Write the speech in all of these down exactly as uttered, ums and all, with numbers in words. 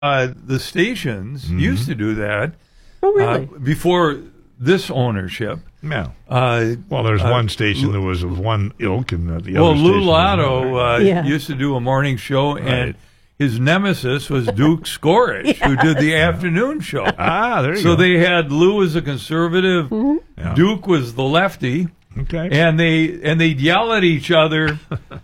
uh, the stations mm-hmm. used to do that. Oh, really? Uh, before this ownership. Yeah. Uh, well, there's uh, one station that was of one ilk, and uh, the well, other station. Lou Lotto uh, yeah. used to do a morning show, right. and his nemesis was Duke Skorich, yeah. who did the afternoon show. Ah, there you so go. So they had Lou as a conservative, mm-hmm. yeah. Duke was the lefty. Okay. And they and they'd yell at each other.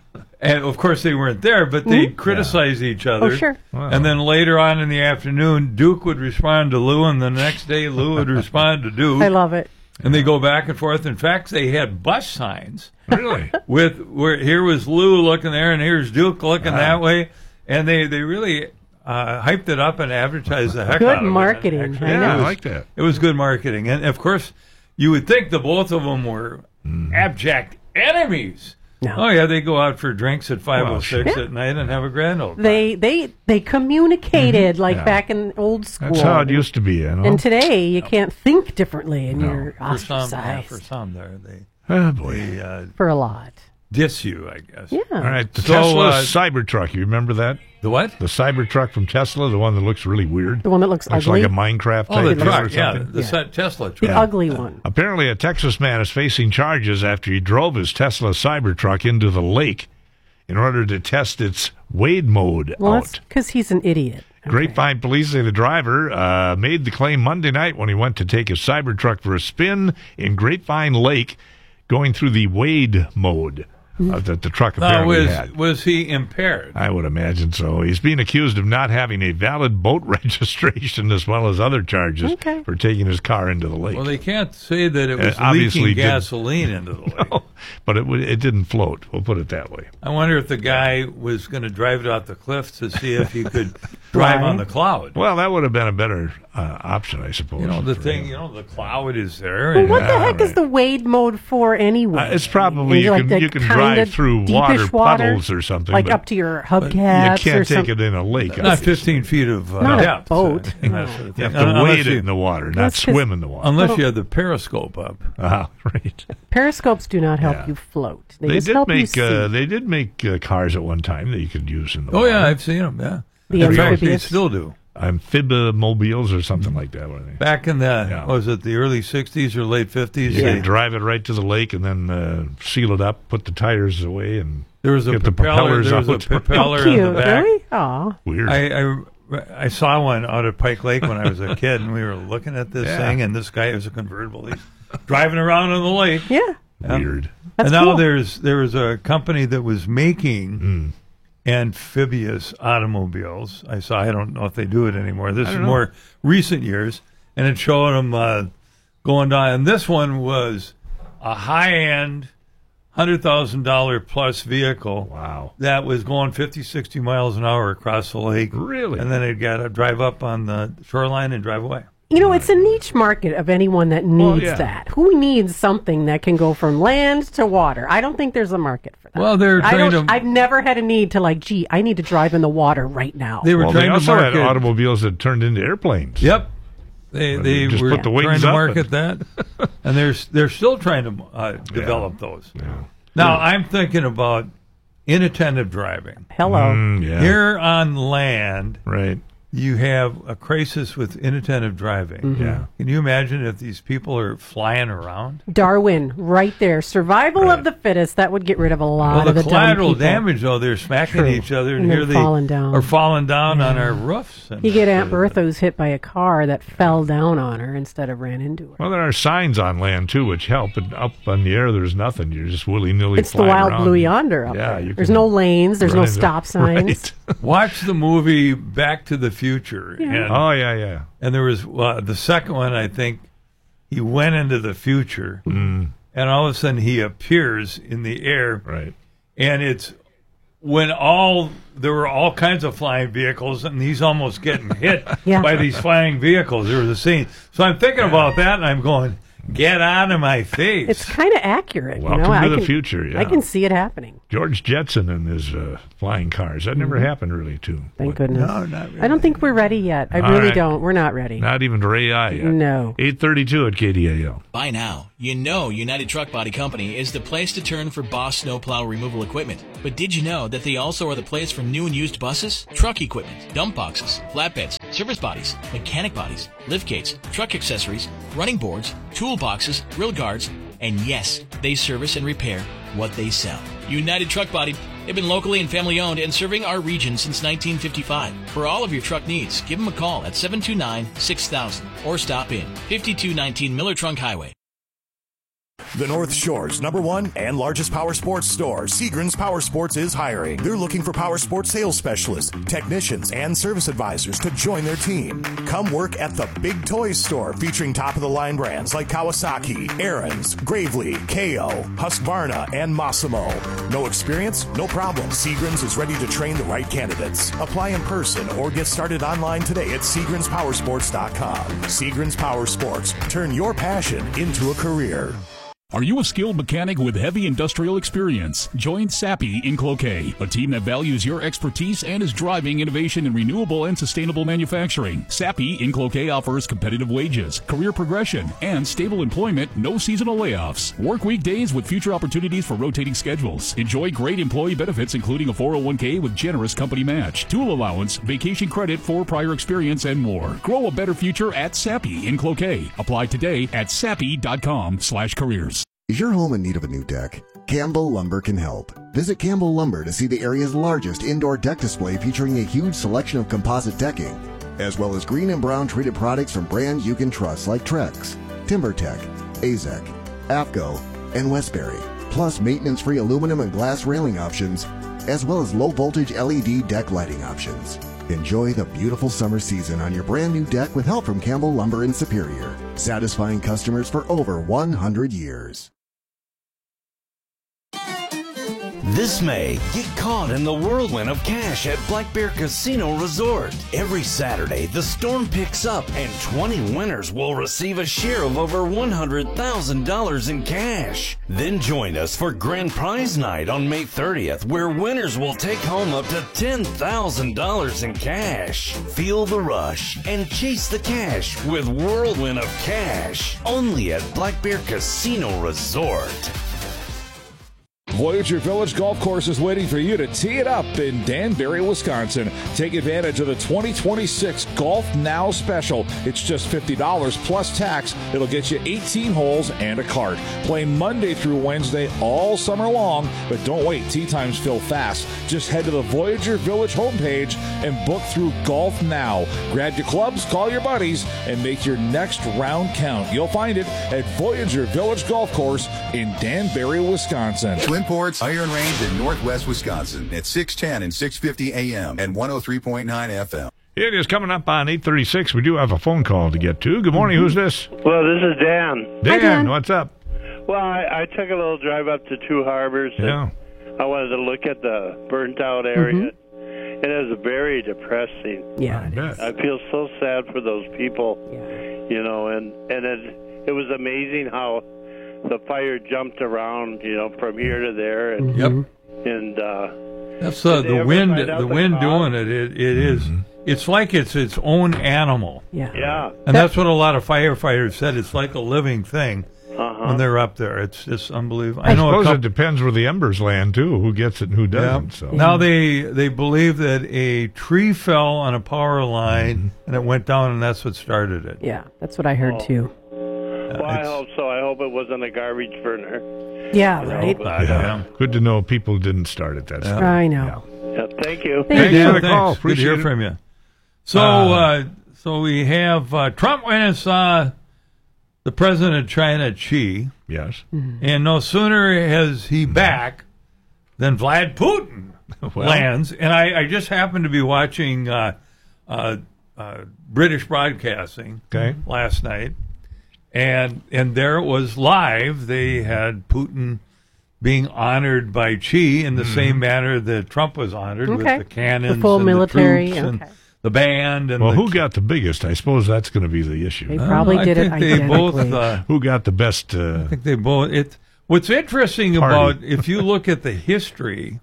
And of course they weren't there, but they'd mm-hmm. criticize yeah. each other. Oh, sure. Wow. And then later on in the afternoon, Duke would respond to Lou, and the next day Lou would respond to Duke. I love it. And they go back and forth. In fact, they had bus signs. Really? With where here was Lou looking there, and here's Duke looking wow. that way, and they they really uh, hyped it up and advertised the heck good out of it. Good marketing. Actually, yeah, I was, like that. It was good marketing, and of course, you would think the both of them were mm. abject enemies. No. Oh yeah, they go out for drinks at five oh six yeah. at night and have a grand old time. They they they communicated mm-hmm. like yeah. back in old school. That's how it used to be, you know. And today you can't think differently, and no. you're for ostracized. some, yeah, for some, there they oh boy, they, uh, for a lot. diss you, I guess. Yeah. All right, the So, Tesla uh, Cybertruck. You remember that? The what? The Cybertruck from Tesla, the one that looks really weird. The one that looks, looks ugly. like a Minecraft type Oh, the thing truck, or yeah, something. the Yeah. Tesla truck. The Yeah. ugly one. Apparently, a Texas man is facing charges after he drove his Tesla Cybertruck into the lake in order to test its Wade mode Well, out. that's because he's an idiot. Okay. Grapevine police say the driver uh, made the claim Monday night when he went to take his Cybertruck for a spin in Grapevine Lake, going through the Wade mode uh, that the truck Now, apparently was, had. was he impaired? I would imagine so. He's being accused of not having a valid boat registration as well as other charges okay. for taking his car into the lake. Well, they can't say that it was It obviously leaking didn't. gasoline into the lake. No, but it w- it didn't float. We'll put it that way. I wonder if the guy was going to drive it off the cliff to see if he could drive on the cloud. Well, that would have been a better uh, option, I suppose. You know, the for thing, him. you know, the cloud is there. Well, and- what the Yeah, heck is right. the Wade mode for anyway? Uh, it's probably Is it you like can the you can kinda drive through water deepish water puddles or something, like but up to your you hubcaps or can't take something. it in a lake. Not obviously. fifteen feet of uh, Not a depth. boat. uh, No. that sort of You have thing. to Unless wade you- it in the water, not That's 'cause- swim in the water. Unless Well- you have the periscope up. Ah, right. Periscopes do not help Yeah. you float. They, They just did help you make see. uh, they did make uh, cars at one time that you could use in the Oh, water. yeah, I've seen them, yeah. The In fact, they amphibious. still do. Amphibomobiles or something like that. Were they? Back in the, Yeah. what was it, the early sixties or late fifties? You Yeah. could drive it right to the lake and then uh, seal it up, put the tires away, and There was a get the propeller, propellers there was a out. propeller oh, in cute. the back. Really? Aw. Weird. I, I I saw one out at Pike Lake when I was a kid, and we were looking at this Yeah. thing, and this guy, it was a convertible, he's driving around on the lake. Yeah. Yeah. Weird. That's and now cool. there's there was a company that was making Mm. amphibious automobiles. I saw. I don't know if they do it anymore. This I is don't know. more recent years, and it showed them uh, going down. And this one was a high-end, hundred thousand dollar plus vehicle. Wow. That was going fifty, sixty miles an hour across the lake. Really? And then it got to drive up on the shoreline and drive away. You know, it's a niche market of anyone that needs Well, yeah. that. Who needs something that can go from land to water? I don't think there's a market for that. Well, they're I trying don't, to. I've never had a need to like, gee, I need to drive in the water right now. They were Well, they trying to also had market. automobiles that turned into airplanes. Yep. They Well, they you just were put the trying wings to up market that, and they're they're still trying to uh, develop those. Yeah. Now I'm thinking about inattentive driving. Hello. Mm, yeah. Here on land, Right. you have a crisis with inattentive driving. Mm-hmm. Yeah. Can you imagine if these people are flying around? Darwin, right there. Survival Right. of the fittest. That would get rid of a lot Well, of the the dumb collateral people. damage, though, they're smacking True. each other, and, And here then they falling down. are falling down on our roofs. And You get Aunt uh, Bertha who's hit by a car that fell down on her instead of ran into her. Well, there are signs on land too, which help. And up on the air, there's nothing. You're just willy nilly. It's the wild blue yonder up Yeah, there. you There's can no lanes. There's run no into- stop signs. Right. Watch the movie Back to the Future. Yeah. And, Oh yeah, yeah. and there was uh, the second one, I think, he went into the future, Mm, and all of a sudden he appears in the air, right. and it's when all there were all kinds of flying vehicles, and he's almost getting hit Yeah. by these flying vehicles. There was a scene. So I'm thinking about that, and I'm going, Get out of my face. It's kind of accurate. Welcome you know? to I the can, future, yeah. I can see it happening. George Jetson and his uh, flying cars. That never happened really, too. Thank goodness. No, not really. I don't think we're ready yet. I All really right. don't. We're not ready. Not even Ray I yet. No. eight thirty-two at K D A L. By now, you know United Truck Body Company is the place to turn for Boss snowplow removal equipment. But did you know that they also are the place for new and used buses, truck equipment, dump boxes, flatbeds, service bodies, mechanic bodies, lift gates, truck accessories, running boards, toolboxes, grill guards, and yes, they service and repair what they sell. United Truck Body, they've been locally and family owned and serving our region since nineteen fifty-five. For all of your truck needs, give them a call at seven two nine, six thousand or stop in fifty-two nineteen Miller Trunk Highway. The North Shore's number one and largest power sports store, Seagram's Power Sports, is hiring. They're looking for power sports sales specialists, technicians, and service advisors to join their team. Come work at the Big Toys store, featuring top-of-the-line brands like Kawasaki, Ariens, Gravely, K O, Husqvarna, and Massimo. No experience? No problem. Seagram's is ready to train the right candidates. Apply in person or get started online today at Seagrams Power Sports dot com. Seagrams Power Sports. Turn your passion into a career. Are you a skilled mechanic with heavy industrial experience? Join Sappi in Cloquet, a team that values your expertise and is driving innovation in renewable and sustainable manufacturing. Sappi in Cloquet offers competitive wages, career progression, and stable employment, no seasonal layoffs. Work weekdays with future opportunities for rotating schedules. Enjoy great employee benefits, including a four oh one k with generous company match, tool allowance, vacation credit for prior experience, and more. Grow a better future at Sappi in Cloquet. Apply today at sappi dot com slash careers. Is your home in need of a new deck? Campbell Lumber can help. Visit Campbell Lumber to see the area's largest indoor deck display featuring a huge selection of composite decking, as well as green and brown treated products from brands you can trust like Trex, TimberTech, Azek, AFCO, and Westbury, plus maintenance-free aluminum and glass railing options, as well as low-voltage L E D deck lighting options. Enjoy the beautiful summer season on your brand new deck with help from Campbell Lumber in Superior, satisfying customers for over one hundred years. This May, get caught in the whirlwind of cash at Black Bear Casino Resort. Every Saturday, the storm picks up and twenty winners will receive a share of over one hundred thousand dollars in cash. Then join us for Grand Prize Night on May thirtieth, where winners will take home up to ten thousand dollars in cash. Feel the rush and chase the cash with Whirlwind of Cash, only at Black Bear Casino Resort. Voyager Village Golf Course is waiting for you to tee it up in Danbury, Wisconsin. Take advantage of the twenty twenty-six Golf Now Special. It's just fifty dollars plus tax. It'll get you eighteen holes and a cart. Play Monday through Wednesday all summer long, but don't wait. Tee times fill fast. Just head to the Voyager Village homepage and book through Golf Now. Grab your clubs, call your buddies, and make your next round count. You'll find it at Voyager Village Golf Course in Danbury, Wisconsin. Twin Ports Iron Range in Northwest Wisconsin at six ten and six fifty A M and one oh three point nine F M. It is coming up on eight thirty-six. We do have a phone call to get to. Good morning. Who's this? Well, this is Dan. Dan, Hi, Dan. What's up? Well, I, I took a little drive up to Two Harbors. And Yeah. I wanted to look at the burnt-out area. Mm-hmm. It is very depressing. Yeah. I it bet. is. I feel so sad for those people, Yeah. you know, and, and it, it was amazing how the fire jumped around, you know, from here to there. And, Yep. and uh, That's uh, Did they the ever wind. find out The the wind cause? doing it. It, it is. It's like it's its own animal, Yeah. yeah. and that's what a lot of firefighters said. It's like a living thing Uh-huh. when they're up there. It's just unbelievable. I, I know a suppose couple. it depends where the embers land, too, who gets it and who Yeah. doesn't. So. Now they they believe that a tree fell on a power line Mm-hmm. and it went down, and that's what started it. Yeah. That's what I heard, Oh. too. Well, I it's- hope so. I hope it wasn't a garbage burner. Yeah, I right? hope I Yeah. know. Good to know people didn't start it. That's Yeah. I know. Yeah, thank you. Thank Thanks you. for the Thanks. call. Good to hear Appreciate it. from you. So, Uh, uh, so we have uh, Trump went and saw the president of China, Xi, Yes. and no sooner has he back than Vlad Putin Well. lands. And I, I just happened to be watching uh, uh, uh, British broadcasting Okay. last night, and and there it was live. They had Putin being honored by Xi in the Mm-hmm. same manner that Trump was honored with Okay. the cannons, The full and military, the troops, and okay. the band. And well, the, who got the biggest? I suppose that's going to be the issue. They probably uh, did I it think they both. identically. Uh, Who got the best? Uh, I think they both. It. What's interesting Party. about if you look at the history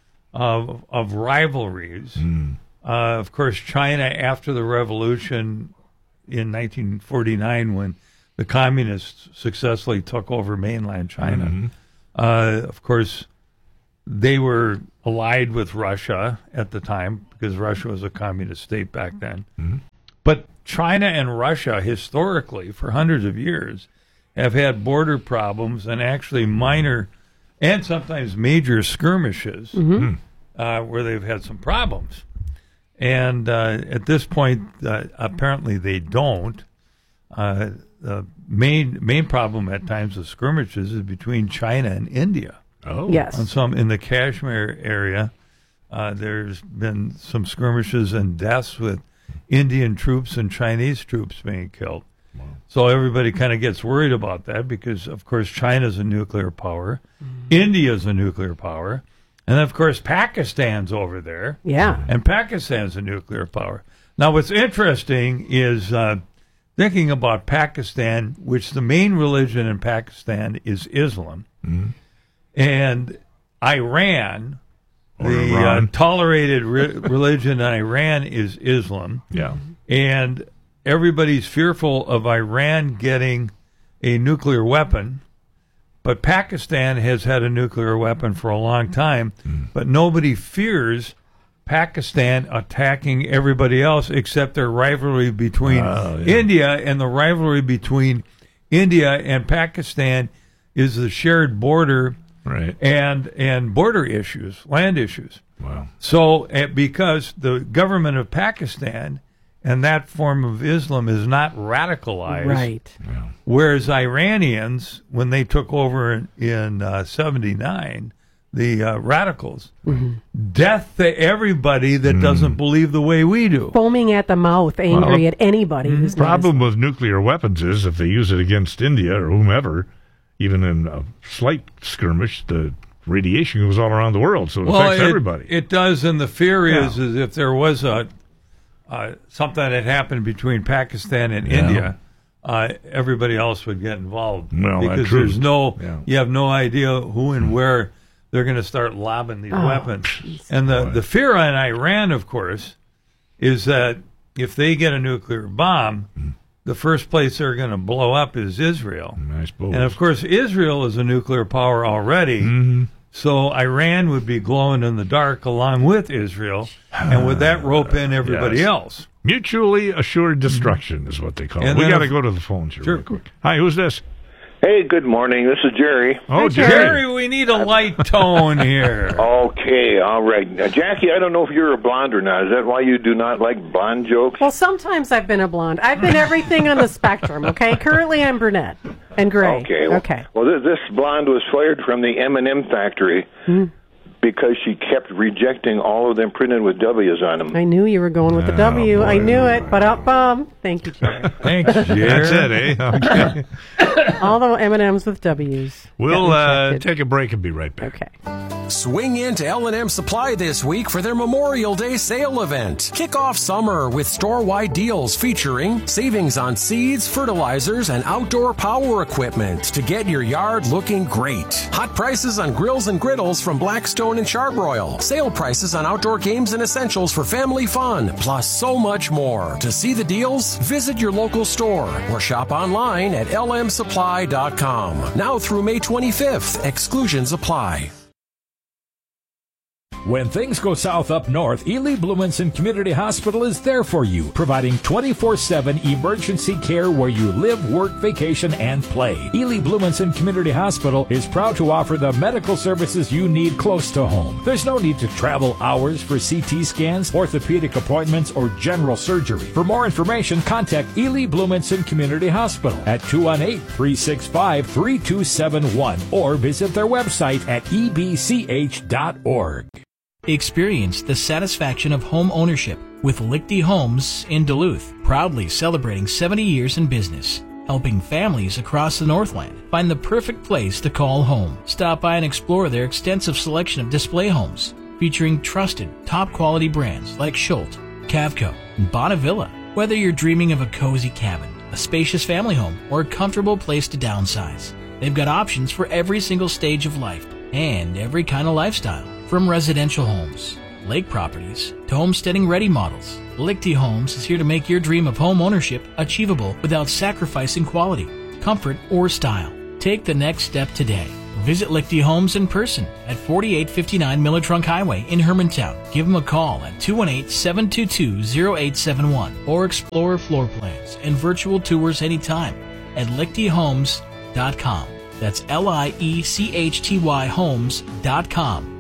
of of rivalries, mm. uh, of course, China after the revolution in nineteen forty-nine, when the communists successfully took over mainland China, mm-hmm. uh, of course, they were allied with Russia at the time because Russia was a communist state back then. Mm-hmm. But China and Russia, historically, for hundreds of years, have had border problems and actually minor and sometimes major skirmishes Mm-hmm. uh, where they've had some problems. And uh, at this point, uh, apparently they don't. Uh, the main main problem at times of skirmishes is between China and India. Oh, Yes. On some in the Kashmir area, uh, there's been some skirmishes and deaths with Indian troops and Chinese troops being killed. Wow. So everybody kind of gets worried about that because, of course, China's a nuclear power, India's a nuclear power, and of course Pakistan's over there. Yeah. And Pakistan's a nuclear power. Now, what's interesting is uh, thinking about Pakistan, which the main religion in Pakistan is Islam, mm-hmm. and Iran, Or the uh, Iran. tolerated re- religion in Iran is Islam. Yeah. And everybody's fearful of Iran getting a nuclear weapon, but Pakistan has had a nuclear weapon for a long time, Mm. but nobody fears Pakistan attacking everybody else except their rivalry between Oh, yeah. India, and the rivalry between India and Pakistan is the shared border Right. and and border issues, land issues. Wow. So, uh, because the government of Pakistan and that form of Islam is not radicalized, Right. Yeah. whereas Iranians, when they took over in, in uh, seventy-nine, the uh, radicals, death to everybody that Mm. doesn't believe the way we do. Foaming at the mouth, angry Well, at anybody who's The not problem with nuclear weapons is if they use it against India or whomever, even in a slight skirmish, the radiation goes all around the world, so it Well, affects it, everybody. it does, and the fear Yeah. is, is if there was a uh, something that happened between Pakistan and Yeah. India, uh, everybody else would get involved Well, that's because true. there's no, Yeah. you have no idea who and where they're going to start lobbing these Oh, weapons. geez. And the Boy. the fear on Iran, of course, is that if they get a nuclear bomb, the first place they're going to blow up is Israel. I suppose. And of course, Israel is a nuclear power already. Mhm. So Iran would be glowing in the dark along with Israel, and would that rope in everybody Yes. else? Mutually assured destruction is what they call it. And We then got to if- go to the phones here Sure. real quick. Hi, who's this? Hey, good morning. This is Jerry. Oh, Jerry. Jerry, we need a light tone here. Okay, all right. Now, Jackie, I don't know if you're a blonde or not. Is that why you do not like blonde jokes? Well, sometimes I've been a blonde. I've been everything on the spectrum, okay? Currently, I'm brunette and gray. Okay. Well, Okay. Well, this, this blonde was fired from the M and M factory because she kept rejecting all of them printed with W's on them. I knew you were going with the Oh, W. I boy. knew it. But up, bum. Thank you, Jerry. Thanks, Jerry. That's it, eh? Okay. All the M and M's with W's. We'll Got me uh, rejected. take a break and be right back. Okay. Swing into L and M Supply this week for their Memorial Day sale event. Kick off summer with store-wide deals featuring savings on seeds, fertilizers, and outdoor power equipment to get your yard looking great. Hot prices on grills and griddles from Blackstone and Charbroil. Sale prices on outdoor games and essentials for family fun, plus so much more. To see the deals, visit your local store or shop online at L M supply dot com. Now through May twenty-fifth, exclusions apply. When things go south up north, Ely Blumenson Community Hospital is there for you, providing twenty-four seven emergency care where you live, work, vacation, and play. Ely Blumenson Community Hospital is proud to offer the medical services you need close to home. There's no need to travel hours for C T scans, orthopedic appointments, or general surgery. For more information, contact Ely Blumenson Community Hospital at two one eight, three six five, three two seven one or visit their website at e b c h dot org. Experience the satisfaction of home ownership with Lichty Homes in Duluth, proudly celebrating seventy years in business, helping families across the Northland find the perfect place to call home. Stop by and explore their extensive selection of display homes, featuring trusted, top-quality brands like Schultz, Cavco and Bonnevilla. Whether you're dreaming of a cozy cabin, a spacious family home, or a comfortable place to downsize, they've got options for every single stage of life and every kind of lifestyle. From residential homes, lake properties, to homesteading-ready models, Lichty Homes is here to make your dream of home ownership achievable without sacrificing quality, comfort, or style. Take the next step today. Visit Lichty Homes in person at forty-eight fifty-nine Miller Trunk Highway in Hermantown. Give them a call at two one eight, seven two two, zero eight seven one or explore floor plans and virtual tours anytime at lichty homes dot com. That's L I E C H T Y homes dot com.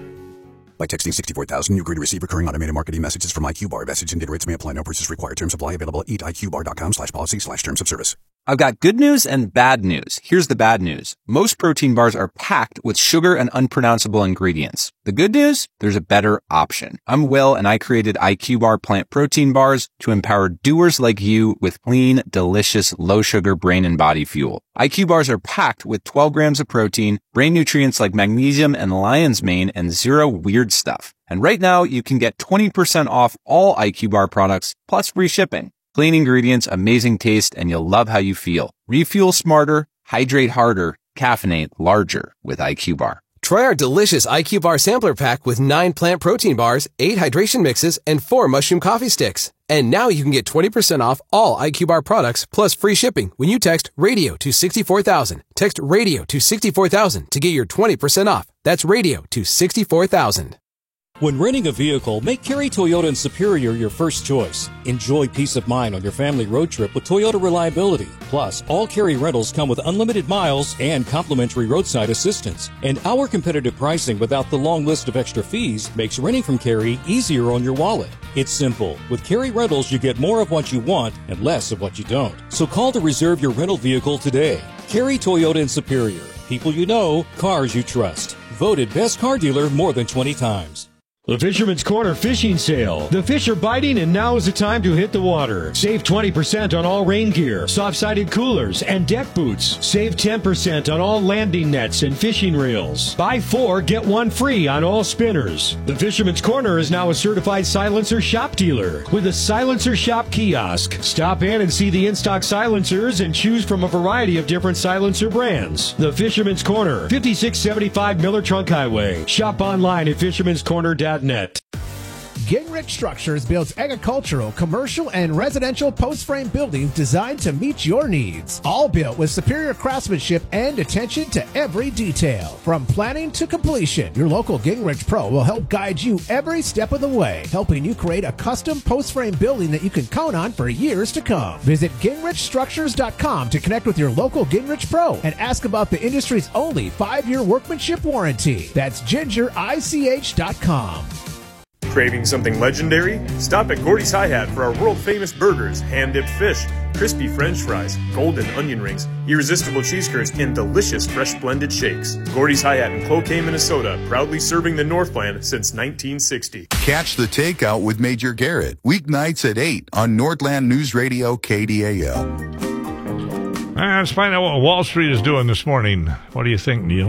By texting sixty-four thousand, you agree to receive recurring automated marketing messages from IQBar. Message and data rates may apply. No purchase required. Terms apply. Available at eat I Q bar dot com slash policy slash terms of service. I've got good news and bad news. Here's the bad news. Most protein bars are packed with sugar and unpronounceable ingredients. The good news? There's a better option. I'm Will, and I created IQBar plant protein bars to empower doers like you with clean, delicious, low-sugar brain and body fuel. I Q bars are packed with twelve grams of protein, brain nutrients like magnesium and lion's mane, and zero weird stuff. And right now, you can get twenty percent off all I Q bar products, plus free shipping. Clean ingredients, amazing taste, and you'll love how you feel. Refuel smarter, hydrate harder, caffeinate larger with I Q bar. Try our delicious I Q Bar sampler pack with nine plant protein bars, eight hydration mixes, and four mushroom coffee sticks. And now you can get twenty percent off all I Q Bar products plus free shipping when you text radio to sixty-four thousand. Text radio to sixty-four thousand to get your twenty percent off. That's radio to sixty-four thousand. When renting a vehicle, make Cary Toyota in Superior your first choice. Enjoy peace of mind on your family road trip with Toyota Reliability. Plus, all Cary rentals come with unlimited miles and complimentary roadside assistance. And our competitive pricing without the long list of extra fees makes renting from Cary easier on your wallet. It's simple. With Cary Rentals, you get more of what you want and less of what you don't. So call to reserve your rental vehicle today. Cary Toyota in Superior. People you know, cars you trust. Voted best car dealer more than twenty times. The Fisherman's Corner Fishing Sale. The fish are biting and now is the time to hit the water. Save twenty percent on all rain gear, soft-sided coolers, and deck boots. Save ten percent on all landing nets and fishing reels. Buy four, get one free on all spinners. The Fisherman's Corner is now a certified silencer shop dealer with a silencer shop kiosk. Stop in and see the in-stock silencers and choose from a variety of different silencer brands. The Fisherman's Corner, fifty-six seventy-five Miller Trunk Highway. Shop online at fisherman's corner dot net. Gingrich Structures builds agricultural, commercial, and residential post-frame buildings designed to meet your needs. All built with superior craftsmanship and attention to every detail. From planning to completion, your local Gingrich Pro will help guide you every step of the way, helping you create a custom post-frame building that you can count on for years to come. Visit gingrich structures dot com to connect with your local Gingrich Pro and ask about the industry's only five-year workmanship warranty. That's ginger I C H dot com. Craving something legendary? Stop at Gordy's Hi-Hat for our world-famous burgers, hand-dipped fish, crispy french fries, golden onion rings, irresistible cheese curds, and delicious fresh blended shakes. Gordy's Hi-Hat in Cloquet, Minnesota, proudly serving the Northland since nineteen sixty. Catch the Takeout with Major Garrett, weeknights at eight on Nordland News Radio K D A L. All right, let's find out what Wall Street is doing this morning. What do you think, Neil?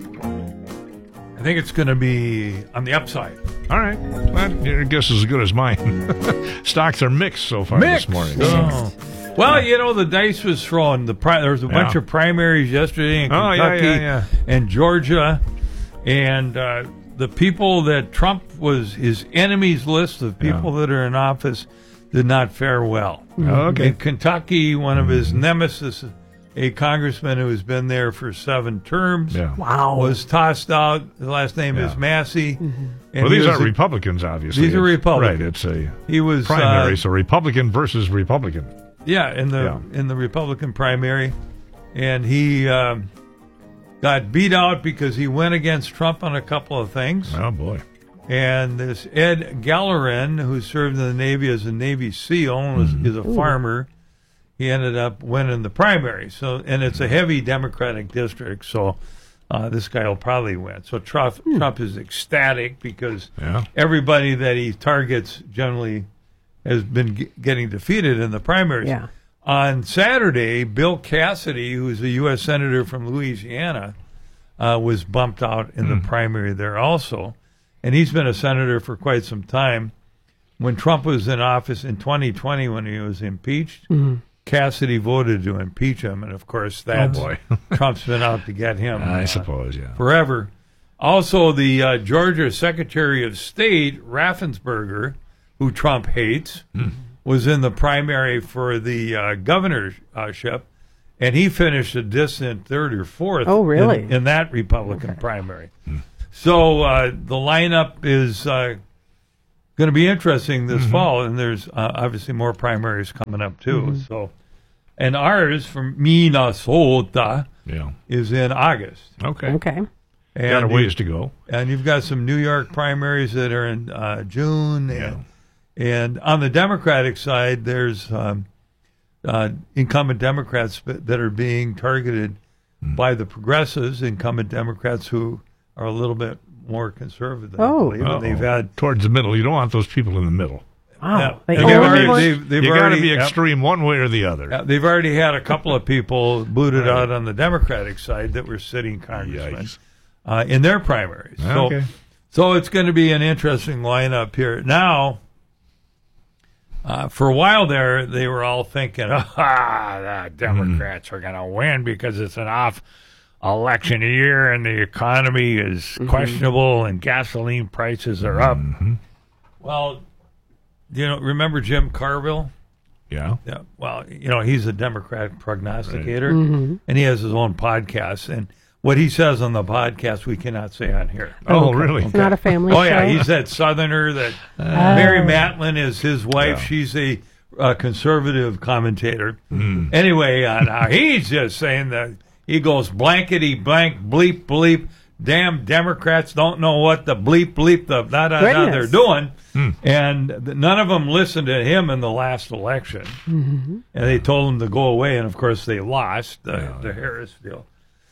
I think it's going to be on the upside. All right. Well, your guess is as good as mine. Stocks are mixed so far Mixed. this morning. Oh. Well, you know, the dice was thrown. The pri- there was a Yeah. bunch of primaries yesterday in Oh, yeah, Kentucky yeah, yeah. and Georgia. And uh, the people that Trump was his enemies list of people that are in office did not fare well. Oh, okay. In Kentucky, one of his nemesis, a congressman who has been there for seven terms, Yeah. Wow. was tossed out. His last name is Yeah. Massey. Mm-hmm. And Well, he these was aren't a- Republicans, obviously. These are It's- Republicans. Right, it's a He was primary, uh, so Republican versus Republican. Yeah, in the Yeah. in the Republican primary, and he um, got beat out because he went against Trump on a couple of things. Oh boy! And this Ed Gallerin, who served in the Navy as a Navy SEAL and was Mm-hmm. is a farmer, he ended up winning the primary. So, and it's a heavy Democratic district, so uh, this guy will probably win. So Trump Trump is ecstatic because Yeah. everybody that he targets generally has been g- getting defeated in the primaries. Yeah. On Saturday, Bill Cassidy, who's a U S senator from Louisiana, uh, was bumped out in the primary there also. And he's been a senator for quite some time. when Trump was in office in twenty twenty, when he was impeached, Mm-hmm. Cassidy voted to impeach him, and of course that's Oh, boy. Trump's been out to get him. I uh, suppose, yeah. forever. Also, the uh, Georgia Secretary of State Raffensperger, who Trump hates, Hmm. was in the primary for the uh, governorship, and he finished a distant third or fourth. Oh, really? In, in that Republican primary. So uh, the lineup is uh, going to be interesting this Mm-hmm. fall, and there's uh, obviously more primaries coming up too. Mm-hmm. So, and ours from Minnesota Yeah. is in August. Okay. Okay. And Got a you- ways to go. And you've got some New York primaries that are in uh, June. And, and on the Democratic side, there's um, uh, incumbent Democrats that are being targeted Hmm. by the progressives, incumbent Democrats who are a little bit more conservative. Oh. I believe. And they've Uh-oh. had Towards the middle. You don't want those people in the middle. Wow. Yeah. They They've only already- want- they've- they've you got to already- be yep. extreme one way or the other. Yeah, they've already had a couple of people booted out on the Democratic side that were sitting congressmen Yikes. uh, in their primaries. So, Okay. so it's going to be an interesting lineup here. Now, uh, for a while there, they were all thinking, ah, the Democrats are going to win because it's an off election year and the economy is questionable and gasoline prices are up. Well, you know, remember Jim Carville? Yeah. Yeah. Well, you know, he's a Democrat prognosticator, Mhm. and he has his own podcast. And what he says on the podcast, we cannot say on here. Oh, really? It's not a family Oh, yeah. show? He's that Southerner that Mary Matlin is his wife. Yeah. She's a uh, conservative commentator. Mm. Anyway, uh, now he's just saying that he goes blankety blank, bleep, bleep. Damn Democrats don't know what the bleep, bleep, the da da da they're Goodness. doing. Hmm. And th- none of them listened to him in the last election. Mm-hmm. And they told him to go away, and of course they lost the, the Harris deal.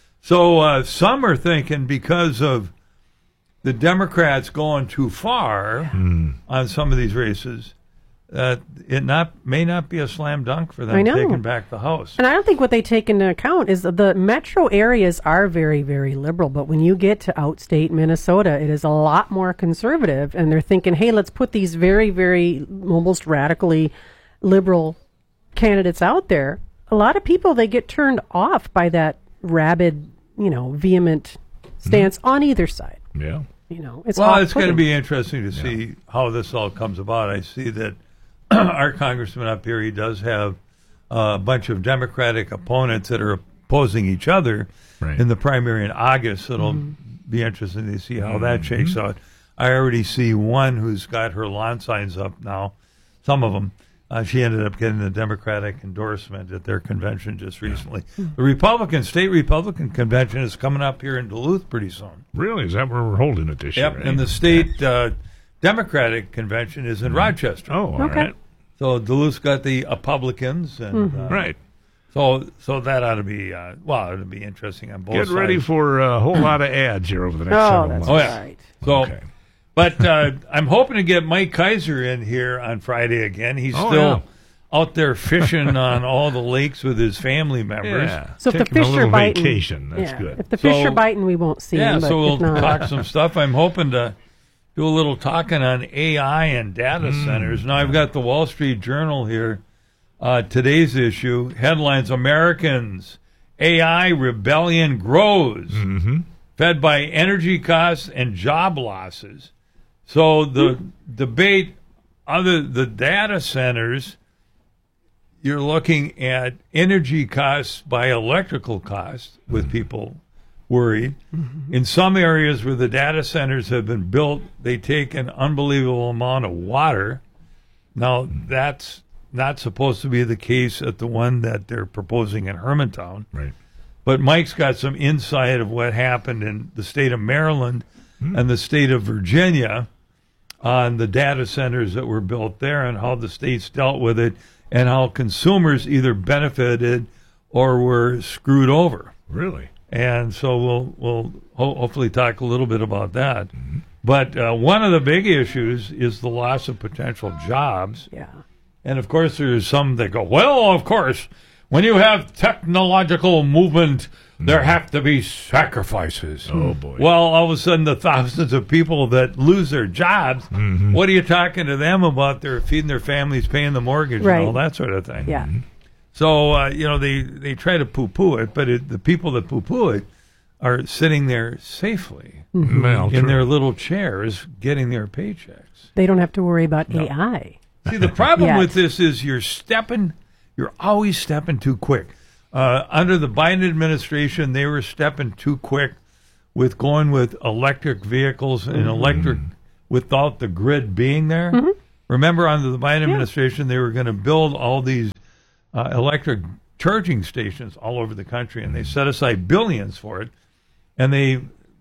So uh, some are thinking because of the Democrats going too far Hmm. on some of these races, that it not may not be a slam dunk for them I know. taking back the House. And I don't think what they take into account is that the metro areas are very, very liberal. But when you get to outstate Minnesota, it is a lot more conservative. And they're thinking, hey, let's put these very, very almost radically liberal candidates out there. A lot of people, they get turned off by that rabid, you know, vehement stance on either side. Yeah. You know, it's well, it's going to off-putting. be interesting to see how this all comes about. I see that our congressman up here, he does have a bunch of Democratic opponents that are opposing each other Right. in the primary in August. It'll be interesting to see how that shakes out. I already see one who's got her lawn signs up now, some of them. Uh, she ended up getting a Democratic endorsement at their convention just recently. The Republican, state Republican convention is coming up here in Duluth pretty soon. Really? Is that where we're holding it this Yep, year? eh? and the state uh, Democratic convention is in Rochester. Oh, all Okay. right. So Duluth's got the Republicans, and uh, Right. So, so that ought to be uh, well, it'll be interesting on both Get sides. ready for a whole lot of ads here over the next Oh, several that's months. Oh yeah. right. So, Okay. but uh, I'm hoping to get Mike Kaiser in here on Friday again. He's Oh, still yeah. out there fishing on all the lakes with his family members. Yeah. So if the Taking a fish little are biting, vacation. That's yeah, good. If the fish So- are biting, we won't see Yeah, them. But so we'll if not, talk some stuff. I'm hoping to do a little talking on A I and data Mm. centers. Now, I've got the Wall Street Journal here. Uh, today's issue, headlines, Americans, A I rebellion grows, Mm-hmm. fed by energy costs and job losses. So the debate, other the data centers, you're looking at energy costs by electrical costs with people worried. In some areas where the data centers have been built, they take an unbelievable amount of water. Now, that's not supposed to be the case at the one that they're proposing in Hermantown. Right. But Mike's got some insight of what happened in the state of Maryland and the state of Virginia on the data centers that were built there and how the states dealt with it and how consumers either benefited or were screwed over. Really? And so we'll we'll ho- hopefully talk a little bit about that. But uh, one of the big issues is the loss of potential jobs. yeah. And of course, there's some that go, well, of course, when you have technological movement, There have to be sacrifices. Oh, boy. Well, all of a sudden, the thousands of people that lose their jobs, Mm-hmm. what are you talking to them about? They're feeding their families, paying the mortgage, Right. and all that sort of thing. Yeah. So, uh, you know, they, they try to poo-poo it, but it, the people that poo-poo it are sitting there safely Mhm. Well, in true. their little chairs getting their paychecks. They don't have to worry about A I. See, the problem Yet. with this is you're stepping, you're always stepping too quick. Uh, under the Biden administration, they were stepping too quick with going with electric vehicles and electric without the grid being there. Mm-hmm. Remember, under the Biden administration, they were going to build all these uh, electric charging stations all over the country, and they set aside billions for it, and they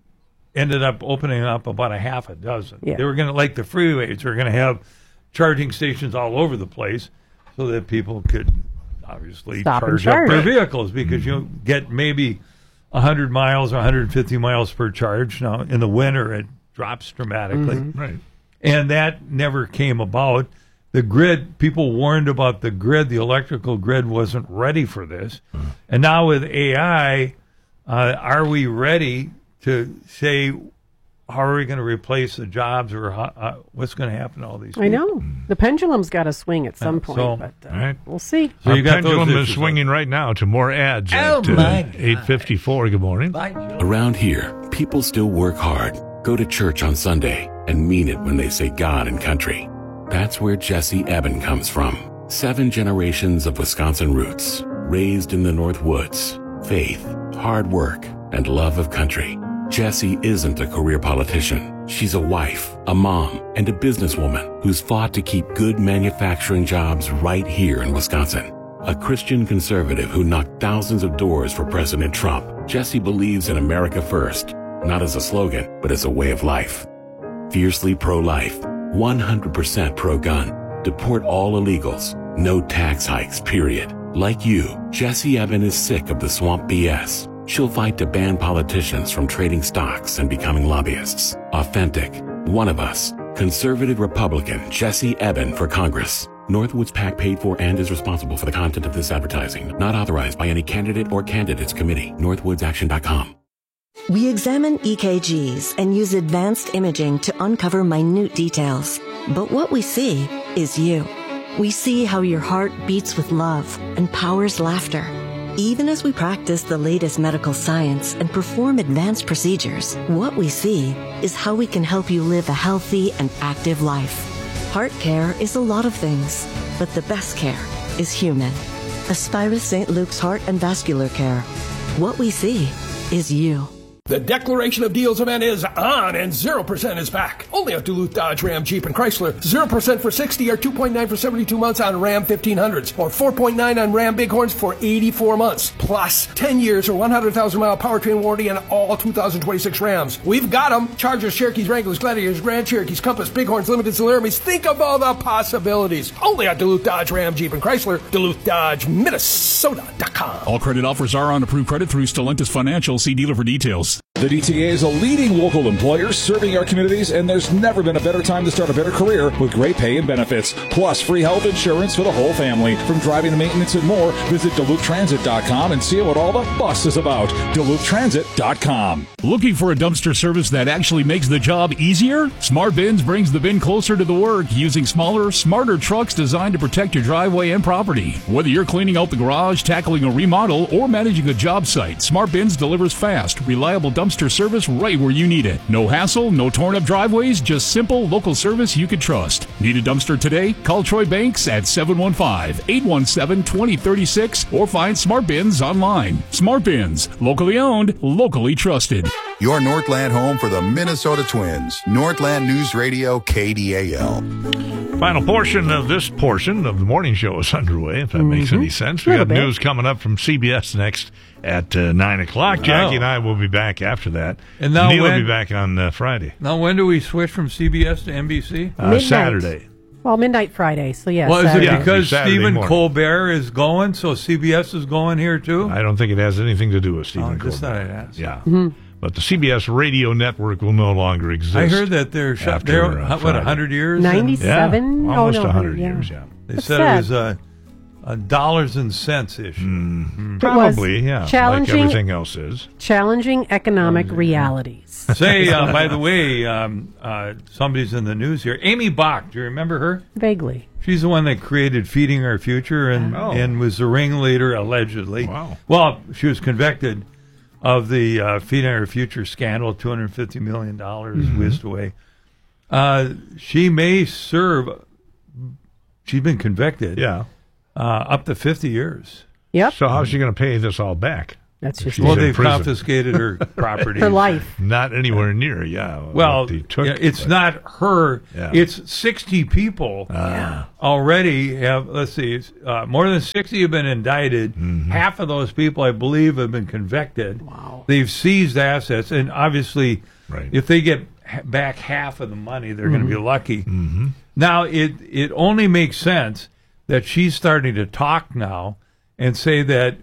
ended up opening up about a half a dozen. Yeah. They were going to, like the freeways, they were going to have charging stations all over the place so that people could obviously Stop and charge up charge. their vehicles, because you get maybe one hundred miles or one hundred fifty miles per charge. Now, in the winter, it drops dramatically. Mm-hmm. Right. And that never came about. The grid, people warned about the grid. The electrical grid wasn't ready for this. And now with A I, uh, are we ready to say, how are we going to replace the jobs, or how, uh, what's going to happen to all these people? I know. The pendulum's got to swing at some Yeah, point, so- but uh, All right. we'll see. So Our you got those pendulum is issues. swinging right now to more ads Oh, at uh, my God. eight fifty-four. Good morning. Around here, people still work hard, go to church on Sunday, and mean it when they say God and country. That's where Jesse Eben comes from. Seven generations of Wisconsin roots, raised in the North Woods, faith, hard work, and love of country. Jessie isn't a career politician. She's a wife, a mom, and a businesswoman who's fought to keep good manufacturing jobs right here in Wisconsin. A Christian conservative who knocked thousands of doors for President Trump, Jessie believes in America first, not as a slogan, but as a way of life. Fiercely pro-life, one hundred percent pro-gun, deport all illegals, no tax hikes, period. Like you, Jessie Eben is sick of the swamp B S. She'll fight to ban politicians from trading stocks and becoming lobbyists. Authentic, one of us, conservative Republican Jessie Eben for Congress. Northwoods PAC paid for and is responsible for the content of this advertising. Not authorized by any candidate or candidates committee. northwoods action dot com. We examine E K Gs and use advanced imaging to uncover minute details. But what we see is you. We see how your heart beats with love and powers laughter. Even as we practice the latest medical science and perform advanced procedures, what we see is how we can help you live a healthy and active life. Heart care is a lot of things, but the best care is human. Aspirus Saint Luke's Heart and Vascular Care. What we see is you. The Declaration of Deals event is on, and zero percent is back. Only at Duluth Dodge Ram Jeep and Chrysler. zero percent for sixty or two point nine for seventy-two months on Ram fifteen hundreds. Or four point nine on Ram Bighorns for eighty-four months. Plus ten years or one hundred thousand mile powertrain warranty on all two thousand twenty-six Rams. We've got them. Chargers, Cherokees, Wranglers, Gladiators, Grand Cherokees, Compass, Bighorns, Limited, Solarities. Think of all the possibilities. Only at Duluth Dodge Ram Jeep and Chrysler. Duluth Dodge Minnesota dot com. All credit offers are on approved credit through Stellantis Financial. See dealer for details. The D T A is a leading local employer serving our communities, and there's never been a better time to start a better career with great pay and benefits, plus free health insurance for the whole family. From driving to maintenance and more, visit Duluth Transit dot com and see what all the fuss is about. Duluth Transit dot com. Looking for a dumpster service that actually makes the job easier? Smart Bins brings the bin closer to the work using smaller, smarter trucks designed to protect your driveway and property. Whether you're cleaning out the garage, tackling a remodel, or managing a job site, Smart Bins delivers fast, reliable dumpster service right where you need it. No hassle, no torn up driveways, just simple local service you can trust. Need a dumpster today? Call Troy Banks at seven one five, eight one seven, two zero three six or find Smart Bins online. Smart Bins, locally owned, locally trusted. Your Northland home for the Minnesota Twins. Northland News Radio, K D A L. Final portion of this portion of the morning show is underway, if that mm-hmm. makes any sense. We got news coming up from C B S next at uh, nine o'clock. Jackie oh. and I will be back after that. And now Neil when, will be back on uh, Friday. Now, when do we switch from C B S to N B C? Uh, Saturday. Well, midnight Friday, so yes. Well, is Saturday. it because yeah, Stephen morning. Colbert is going, so C B S is going here too? I don't think it has anything to do with Stephen oh, Colbert. Just thought I'd ask. Yeah. Mm-hmm. But the C B S radio network will no longer exist. I heard that they're shut. They're, uh, what, one hundred years? ninety-seven? Yeah, almost oh, no, one hundred yeah. years, yeah. They That's said sad. it was uh, a dollars and cents issue. Mm. Probably, yeah, like everything else is. Challenging economic realities. Say, uh, by the way, um, uh, somebody's in the news here. Amy Bach, do you remember her? Vaguely. She's the one that created Feeding Our Future and, Oh. and was the ringleader, allegedly. Wow. Well, she was convicted of the uh, Feeding Our Future scandal, two hundred fifty million dollars Mhm. whisked away. Uh, she may serve, she's been convicted, Yeah. uh, up to fifty years. Yep. So how's she going to pay this all back? That's if just she's Well, in they've prison? confiscated her property. Her life. Not anywhere near, yeah. Well, what they took, yeah, it's but- not her. Yeah. It's sixty people Ah. already have, let's see, it's, uh, more than sixty have been indicted. Mm-hmm. Half of those people, I believe, have been convicted. Wow. They've seized assets, and obviously, Right. if they get ha- back half of the money, they're going to be lucky. Mm-hmm. Now, it, it only makes sense that she's starting to talk now and say that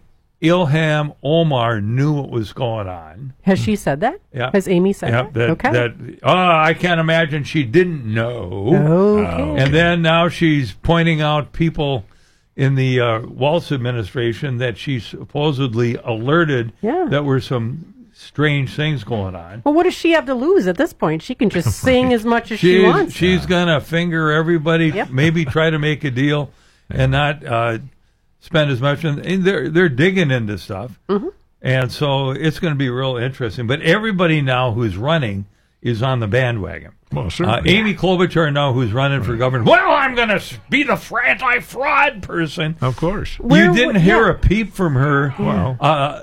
Ilham Omar knew what was going on. Has she said that? Yeah. Has Amy said Yeah, that? that, Okay. that oh, I can't imagine she didn't know. Okay. And then now she's pointing out people in the uh, Waltz administration that she supposedly alerted Yeah. that were some strange things going on. Well, what does she have to lose at this point? She can just sing as much as she She's, wants. she's gonna finger everybody, Yep. maybe try to make a deal and not uh, spend as much. And, and they're they're digging into stuff, Mm-hmm. and so it's going to be real interesting. But everybody now who's running is on the bandwagon. Well, Uh, certainly. Amy Klobuchar now, who's running for governor. Well, I'm going to be the anti-fraud person. Of course. Where you didn't would- hear yeah. a peep from her Wow. uh,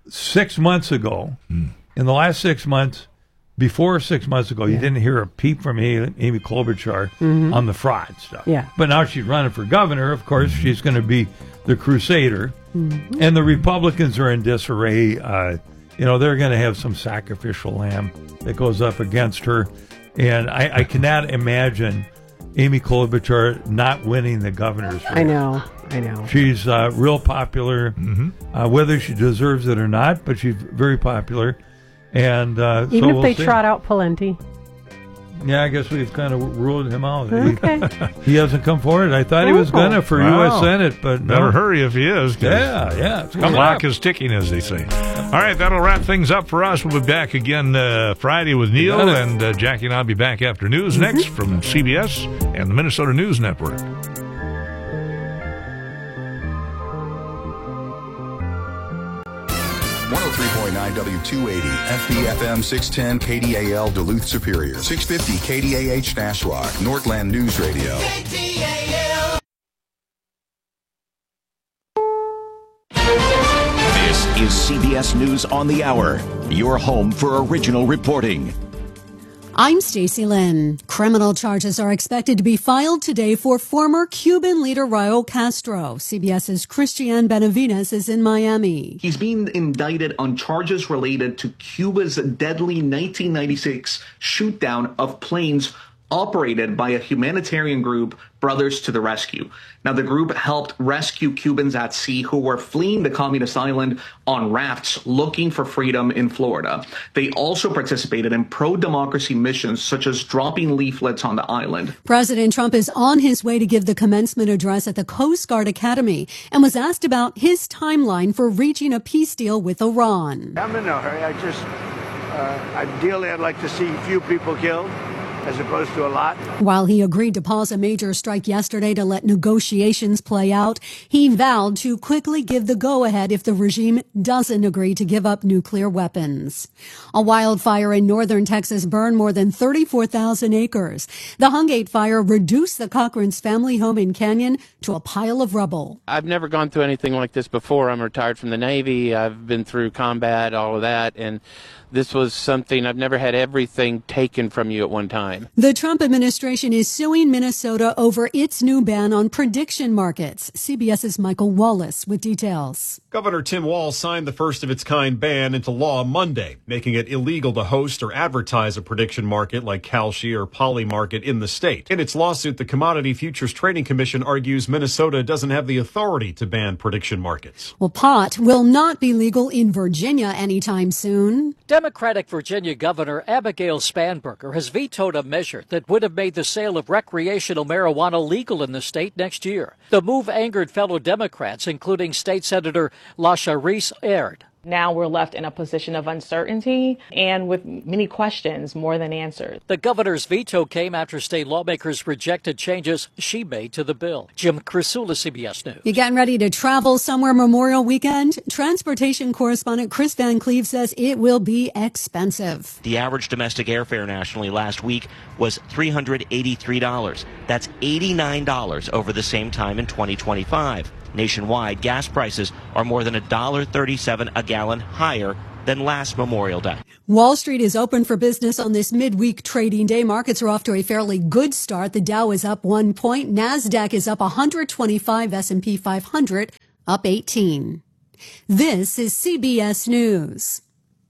six months ago. In the last six months, before six months ago, you didn't hear a peep from Amy, Amy Klobuchar Mhm. on the fraud stuff. Yeah. But now she's running for governor. Of course, she's going to be the crusader. Mhm. And the Republicans are in disarray. Uh, you know, they're going to have some sacrificial lamb that goes up against her. And I, I cannot imagine Amy Klobuchar not winning the governor's race. I know. I know. She's uh, real popular, Mm-hmm. uh, whether she deserves it or not, but she's very popular. And uh, Even so if we'll they see. trot out Palenti. Yeah, I guess we've kind of ruled him out. Okay. He, he hasn't come forward. I thought he was Oh. going to for Wow. U S Senate, but no. Better hurry if he is. 'cause Yeah, yeah, it's The coming clock up. is ticking, as they say. All right, that'll wrap things up for us. We'll be back again uh, Friday with Neil, got it. and uh, Jackie and I'll be back after news next from C B S and the Minnesota News Network. one oh three point nine W two eighty, F B F M six ten, K D A L Duluth Superior, six fifty K D A H Nashwauk, Northland News Radio. This is C B S News on the Hour, your home for original reporting. I'm Stacey Lynn. Criminal charges are expected to be filed today for former Cuban leader Raul Castro. CBS's Christiane Benavides is in Miami. He's being indicted on charges related to Cuba's deadly nineteen ninety-six shoot-down of planes operated by a humanitarian group, Brothers to the Rescue. Now, the group helped rescue Cubans at sea who were fleeing the communist island on rafts looking for freedom in Florida. They also participated in pro-democracy missions, such as dropping leaflets on the island. President Trump is on his way to give the commencement address at the Coast Guard Academy and was asked about his timeline for reaching a peace deal with Iran. I'm in no hurry. I just, uh, ideally, I'd like to see few people killed as opposed to a lot. While he agreed to pause a major strike yesterday to let negotiations play out, he vowed to quickly give the go-ahead if the regime doesn't agree to give up nuclear weapons. A wildfire in northern Texas burned more than thirty-four thousand acres. The Hungate fire reduced the Cochran's family home in Canyon to a pile of rubble. I've never gone through anything like this before. I'm retired from the Navy. I've been through combat, all of that, and this was something, I've never had everything taken from you at one time. The Trump administration is suing Minnesota over its new ban on prediction markets. CBS's Michael Wallace with details. Governor Tim Walz signed the first of its kind ban into law Monday, making it illegal to host or advertise a prediction market like Kalshi or Polymarket in the state. In its lawsuit, the Commodity Futures Trading Commission argues Minnesota doesn't have the authority to ban prediction markets. Well, pot will not be legal in Virginia anytime soon. Democratic Virginia Governor Abigail Spanberger has vetoed a measure that would have made the sale of recreational marijuana legal in the state next year. The move angered fellow Democrats, including State Senator Lasha Reese-Aird. Now we're left in a position of uncertainty and with many questions more than answers. The governor's veto came after state lawmakers rejected changes she made to the bill. Jim Crisula, C B S News. You getting ready to travel somewhere Memorial Weekend? Transportation correspondent Chris Van Cleve says it will be expensive. The average domestic airfare nationally last week was three hundred eighty-three dollars. That's eighty-nine dollars over the same time in twenty twenty-five. Nationwide, gas prices are more than one dollar thirty-seven a gallon higher than last Memorial Day. Wall Street is open for business on this midweek trading day. Markets are off to a fairly good start. The Dow is up one point. NASDAQ is up one hundred twenty-five. S and P five hundred up eighteen. This is C B S News.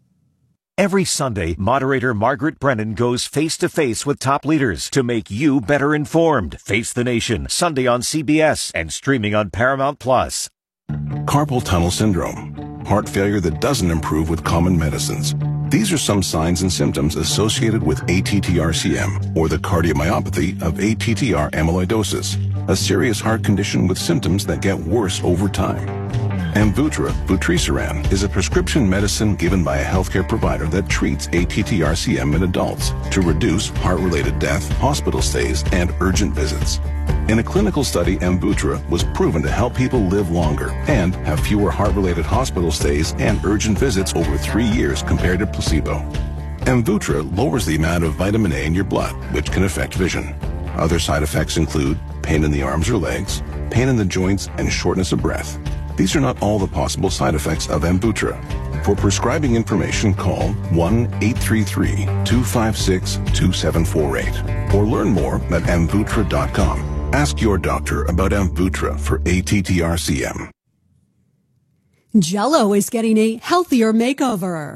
Every Sunday, moderator Margaret Brennan goes face-to-face with top leaders to make you better informed. Face the Nation, Sunday on C B S and streaming on Paramount Plus. Carpal tunnel syndrome, heart failure that doesn't improve with common medicines. These are some signs and symptoms associated with A T T R C M, or the cardiomyopathy of A T T R amyloidosis, a serious heart condition with symptoms that get worse over time. Amvuttra, vutrisiran, is a prescription medicine given by a healthcare provider that treats A T T R C M in adults to reduce heart-related death, hospital stays, and urgent visits. In a clinical study, Amvuttra was proven to help people live longer and have fewer heart-related hospital stays and urgent visits over three years compared to placebo. Amvuttra lowers the amount of vitamin A in your blood, which can affect vision. Other side effects include pain in the arms or legs, pain in the joints, and shortness of breath. These are not all the possible side effects of Amvuttra. For prescribing information, call one eight three three, two five six, two seven four eight or learn more at amvuttra dot com. Ask your doctor about Amvuttra for A T T R C M. Jell-O is getting a healthier makeover.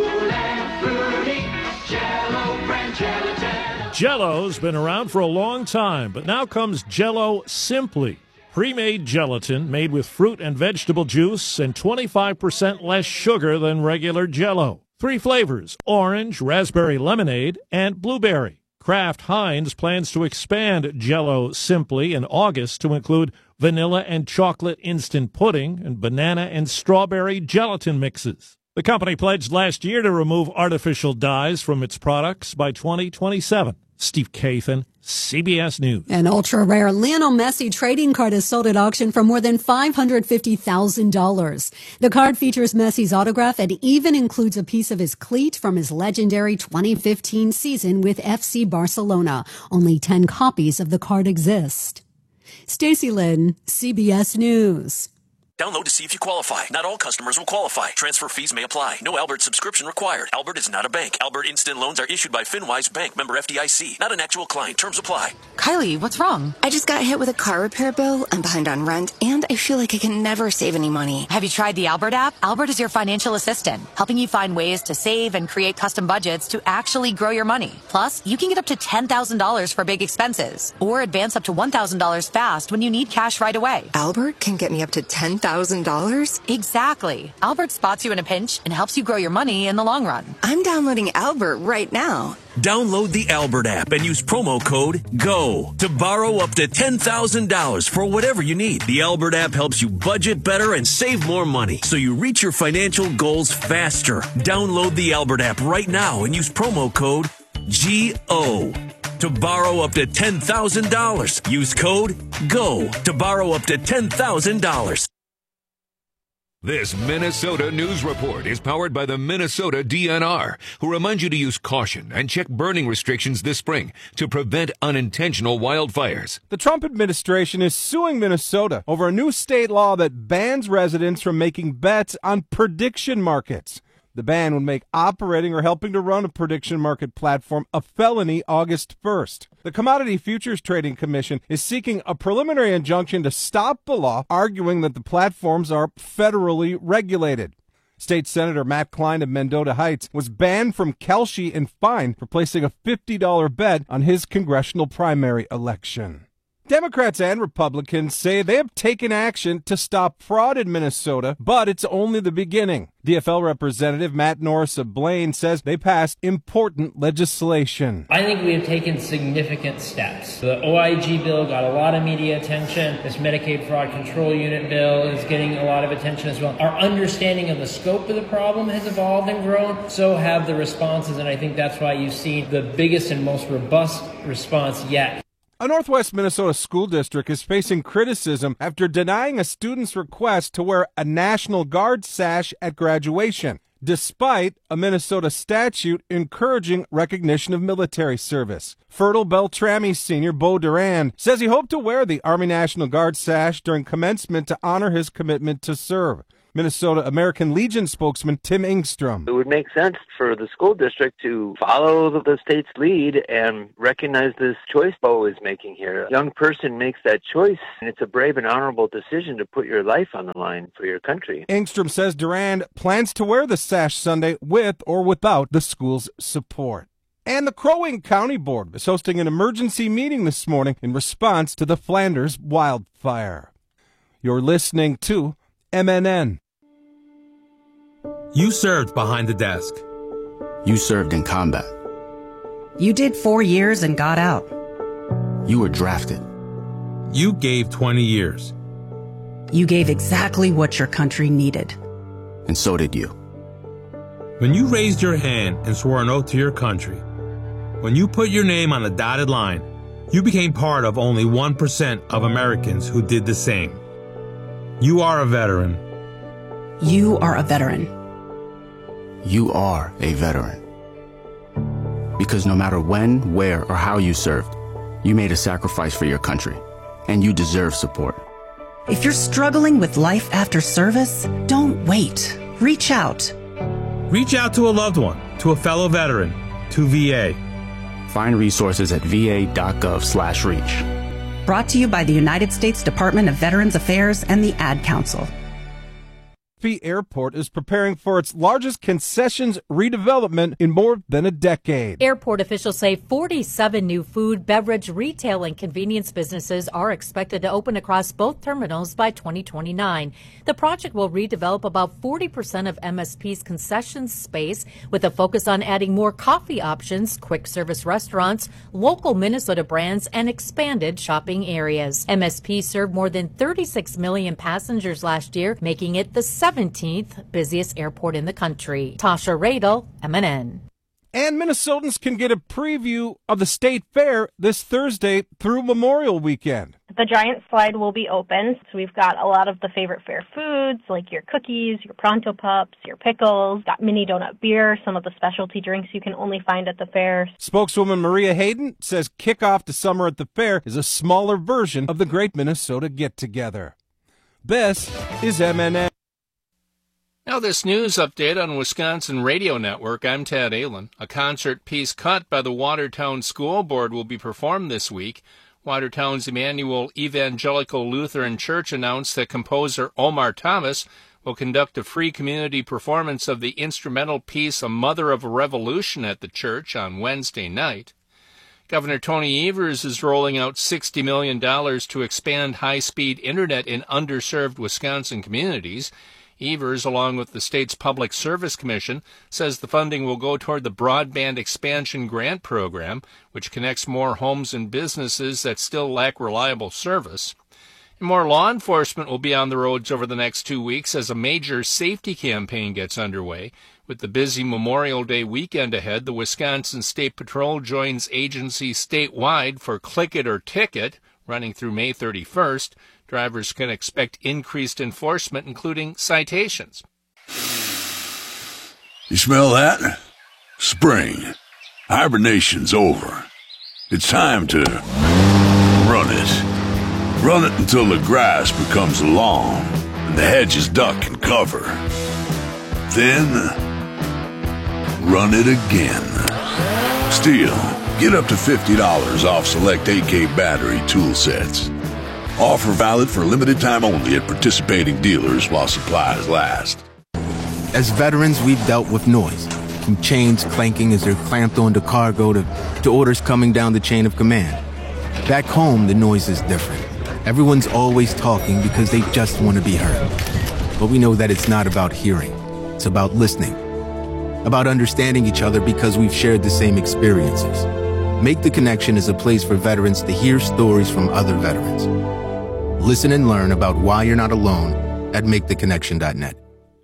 Jell-O's been around for a long time, but now comes Jell-O Simply. Pre-made gelatin made with fruit and vegetable juice and twenty-five percent less sugar than regular Jell-O. Three flavors: orange, raspberry lemonade, and blueberry. Kraft Heinz plans to expand Jell-O Simply in August to include vanilla and chocolate instant pudding and banana and strawberry gelatin mixes. The company pledged last year to remove artificial dyes from its products by twenty twenty-seven. Steve Kathan, C B S News. An ultra-rare Lionel Messi trading card is sold at auction for more than five hundred fifty thousand dollars. The card features Messi's autograph and even includes a piece of his cleat from his legendary twenty fifteen season with F C Barcelona. Only ten copies of the card exist. Stacey Lynn, C B S News. Download to see if you qualify. Not all customers will qualify. Transfer fees may apply. No Albert subscription required. Albert is not a bank. Albert Instant Loans are issued by FinWise Bank, member F D I C. Not an actual client. Terms apply. Kylie, what's wrong? I just got hit with a car repair bill. I'm behind on rent, and I feel like I can never save any money. Have you tried the Albert app? Albert is your financial assistant, helping you find ways to save and create custom budgets to actually grow your money. Plus, you can get up to ten thousand dollars for big expenses, or advance up to one thousand dollars fast when you need cash right away. Albert can get me up to ten thousand dollars? Exactly. Albert spots you in a pinch and helps you grow your money in the long run. I'm downloading Albert right now. Download the Albert app and use promo code GO to borrow up to ten thousand dollars for whatever you need. The Albert app helps you budget better and save more money so you reach your financial goals faster. Download the Albert app right now and use promo code G O to borrow up to ten thousand dollars. Use code GO to borrow up to ten thousand dollars. This Minnesota News Report is powered by the Minnesota D N R, who remind you to use caution and check burning restrictions this spring to prevent unintentional wildfires. The Trump administration is suing Minnesota over a new state law that bans residents from making bets on prediction markets. The ban would make operating or helping to run a prediction market platform a felony August first. The Commodity Futures Trading Commission is seeking a preliminary injunction to stop the law, arguing that the platforms are federally regulated. State Senator Matt Klein of Mendota Heights was banned from Kelshi and fined for placing a fifty dollars bet on his congressional primary election. Democrats and Republicans say they have taken action to stop fraud in Minnesota, but it's only the beginning. D F L Representative Matt Norris of Blaine says they passed important legislation. I think we have taken significant steps. The O I G bill got a lot of media attention. This Medicaid Fraud Control Unit bill is getting a lot of attention as well. Our understanding of the scope of the problem has evolved and grown. So have the responses, and I think that's why you've seen the biggest and most robust response yet. A Northwest Minnesota school district is facing criticism after denying a student's request to wear a National Guard sash at graduation, despite a Minnesota statute encouraging recognition of military service. Fertile Beltrami senior Bo Duran says he hoped to wear the Army National Guard sash during commencement to honor his commitment to serve. Minnesota American Legion spokesman Tim Engstrom. It would make sense for the school district to follow the state's lead and recognize this choice Bo is making here. A young person makes that choice, and it's a brave and honorable decision to put your life on the line for your country. Engstrom says Durand plans to wear the sash Sunday with or without the school's support. And the Crow Wing County Board is hosting an emergency meeting this morning in response to the Flanders wildfire. You're listening to M N N. You served behind the desk. You served in combat. You did four years and got out. You were drafted. You gave twenty years. You gave exactly what your country needed. And so did you. When you raised your hand and swore an oath to your country, when you put your name on a dotted line, you became part of only one percent of Americans who did the same. You are a veteran. You are a veteran. You are a veteran. Because no matter when, where, or how you served, you made a sacrifice for your country, and you deserve support. If you're struggling with life after service, don't wait. Reach out. Reach out to a loved one, to a fellow veteran, to V A. Find resources at va.gov slash reach. Brought to you by the United States Department of Veterans Affairs and the Ad Council. Airport is preparing for its largest concessions redevelopment in more than a decade. Airport officials say forty-seven new food, beverage, retail, and convenience businesses are expected to open across both terminals by twenty twenty-nine. The project will redevelop about forty percent of M S P's concessions space with a focus on adding more coffee options, quick service restaurants, local Minnesota brands, and expanded shopping areas. M S P served more than thirty-six million passengers last year, making it the seventeenth busiest airport in the country. Tasha Radel, M N N. And Minnesotans can get a preview of the state fair this Thursday through Memorial Weekend. The giant slide will be open, so we've got a lot of the favorite fair foods, like your cookies, your Pronto Pups, your pickles, got mini donut beer, some of the specialty drinks you can only find at the fair. Spokeswoman Maria Hayden says kickoff to summer at the fair is a smaller version of the Great Minnesota Get-Together. This is M N N. Now this news update on Wisconsin Radio Network. I'm Tad Allen. A concert piece cut by the Watertown School Board will be performed this week. Watertown's Emmanuel Evangelical Lutheran Church announced that composer Omar Thomas will conduct a free community performance of the instrumental piece A Mother of a Revolution at the church on Wednesday night. Governor Tony Evers is rolling out sixty million dollars to expand high-speed internet in underserved Wisconsin communities. Evers, along with the state's Public Service Commission, says the funding will go toward the Broadband Expansion Grant Program, which connects more homes and businesses that still lack reliable service. And more law enforcement will be on the roads over the next two weeks as a major safety campaign gets underway. With the busy Memorial Day weekend ahead, the Wisconsin State Patrol joins agencies statewide for Click It or Ticket, running through May thirty-first. Drivers can expect increased enforcement, including citations. You smell that? Spring. Hibernation's over. It's time to run it. Run it until the grass becomes long and the hedges duck and cover. Then, run it again. Stihl, get up to fifty dollars off select A K battery tool sets. Offer valid for limited time only at participating dealers while supplies last. As veterans, we've dealt with noise, from chains clanking as they're clamped onto cargo to, to orders coming down the chain of command. Back home, the noise is different. Everyone's always talking because they just want to be heard. But we know that it's not about hearing. It's about listening. About understanding each other because we've shared the same experiences. Make the Connection is a place for veterans to hear stories from other veterans. Listen and learn about why you're not alone at make the connection dot net.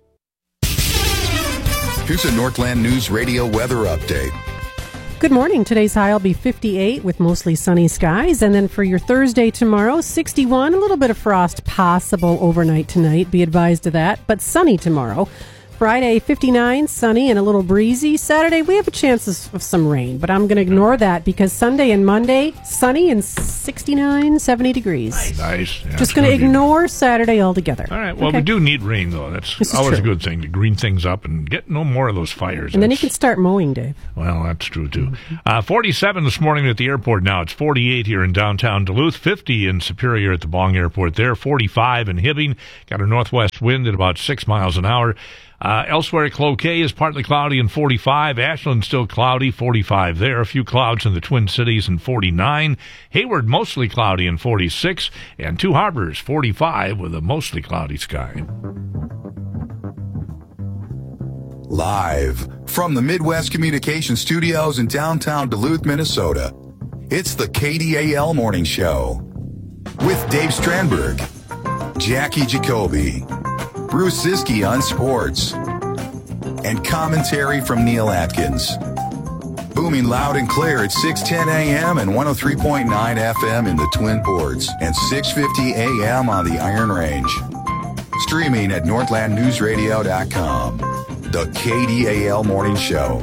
Here's a Northland News Radio weather update. Good morning. Today's high will be fifty-eight with mostly sunny skies. And then for your Thursday tomorrow, sixty-one. A little bit of frost possible overnight tonight. Be advised of that. But sunny tomorrow. Friday, fifty-nine, sunny and a little breezy. Saturday, we have a chance of, of some rain. But I'm going to ignore that because Sunday and Monday, sunny and sixty-nine, seventy degrees. Nice. nice. Yeah, Just going to ignore Saturday altogether. All right. Well, okay. we do need rain, though. That's This is always true. a good thing to green things up and get no more of those fires. And then you That's- can start mowing, Dave. Well, that's true, too. Uh, forty-seven this morning at the airport now. It's forty-eight here in downtown Duluth, fifty in Superior at the Bong Airport there, forty-five in Hibbing. Got a northwest wind at about six miles an hour. Uh, elsewhere, Cloquet is partly cloudy and forty-five. Ashland still cloudy, forty-five there. A few clouds in the Twin Cities and forty-nine. Hayward mostly cloudy and forty-six. And Two Harbors, forty-five with a mostly cloudy sky. Live from the Midwest Communication Studios in downtown Duluth, Minnesota, it's the K D A L Morning Show with Dave Strandberg, Jackie Jacoby, Bruce Siski on sports, and commentary from Neil Atkins. Booming loud and clear at six ten a.m. and one oh three point nine F M in the Twin Ports and six fifty a.m. on the Iron Range. Streaming at northland news radio dot com. The K D A L Morning Show.